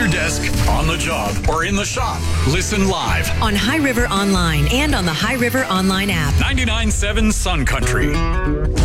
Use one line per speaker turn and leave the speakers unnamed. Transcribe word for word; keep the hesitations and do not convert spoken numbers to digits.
your desk, on the job, or in the shop. Listen live.
On High River Online and on the High River Online app.
ninety-nine point seven Sun Country.